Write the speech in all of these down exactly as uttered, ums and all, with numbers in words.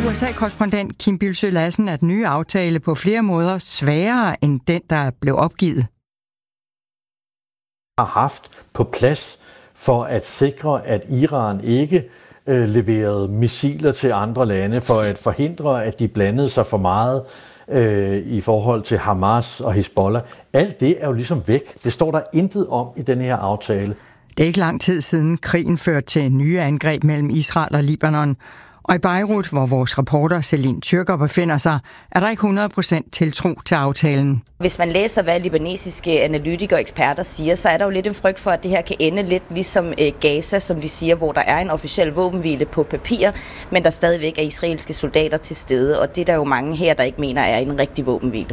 U S A-korrespondent Kim Bildsøe Lassen, er den nye aftale på flere måder sværere end den, der blev opgivet. Har haft på plads for at sikre, at Iran ikke øh, leverede missiler til andre lande, for at forhindre, at de blandede sig for meget øh, i forhold til Hamas og Hezbollah. Alt det er jo ligesom væk. Det står der intet om i den her aftale. Det er ikke lang tid siden krigen førte til nye angreb mellem Israel og Libanon. Og i Beirut, hvor vores reporter Celine Tyrker befinder sig, er der ikke hundrede procent tiltro til aftalen. Hvis man læser, hvad libanesiske analytikere og eksperter siger, så er der jo lidt en frygt for, at det her kan ende lidt ligesom Gaza, som de siger, hvor der er en officiel våbenhvile på papir, men der stadigvæk er israelske soldater til stede, og det er der jo mange her, der ikke mener er en rigtig våbenhvile.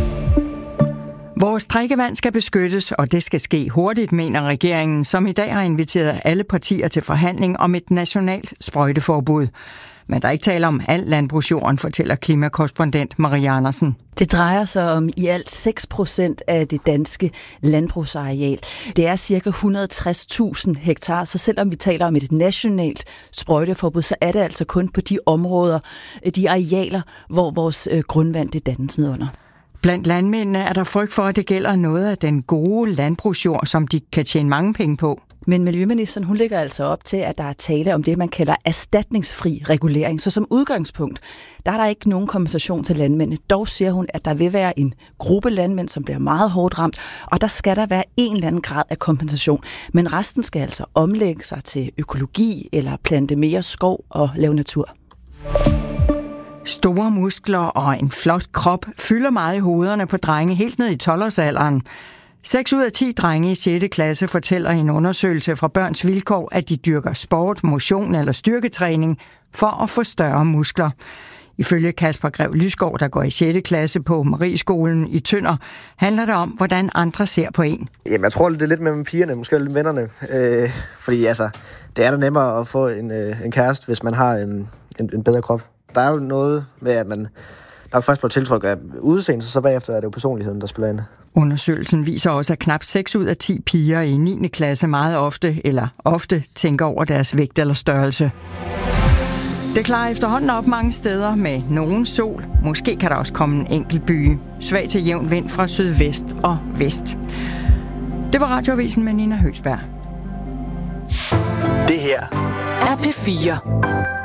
Vores drikkevand skal beskyttes, og det skal ske hurtigt, mener regeringen, som i dag har inviteret alle partier til forhandling om et nationalt sprøjteforbud. Men der er ikke tale om al landbrugsjorden, fortæller klimakorrespondent Marie Andersen. Det drejer sig om i alt seks procent af det danske landbrugsareal. Det er ca. et hundrede og tres tusind hektar, så selvom vi taler om et nationalt sprøjteforbud, så er det altså kun på de områder, de arealer, hvor vores grundvand det dannes nedunder. Blandt landmændene er der frygt for, at det gælder noget af den gode landbrugsjord, som de kan tjene mange penge på. Men miljøministeren, hun lægger altså op til, at der er tale om det, man kalder erstatningsfri regulering. Så som udgangspunkt, der er der ikke nogen kompensation til landmændene. Dog siger hun, at der vil være en gruppe landmænd, som bliver meget hårdt ramt, og der skal der være en eller anden grad af kompensation. Men resten skal altså omlægge sig til økologi eller plante mere skov og lave natur. Store muskler og en flot krop fylder meget i hovederne på drenge helt ned i tolv-årsalderen. seks ud af ti drenge i sjette klasse fortæller i en undersøgelse fra Børns Vilkår, at de dyrker sport, motion eller styrketræning for at få større muskler. Ifølge Kasper Grev Lysgaard, der går i sjette klasse på Marieskolen i Tønder, handler det om, hvordan andre ser på en. Jamen, jeg tror, det er lidt med pigerne, måske lidt med vennerne. Øh, fordi altså, det er da nemmere at få en, øh, en kæreste, hvis man har en, en, en bedre krop. Der er jo noget med, at man der er først på tiltryk af udseende, så bagefter er det jo personligheden, der spiller ind. Undersøgelsen viser også, at knap seks ud af ti piger i niende klasse meget ofte eller ofte tænker over deres vægt eller størrelse. Det klarer efterhånden op mange steder med nogen sol. Måske kan der også komme en enkelt byge. Svag til jævn vind fra sydvest og vest. Det var Radioavisen med Nina Høgsberg. Det her er P fire.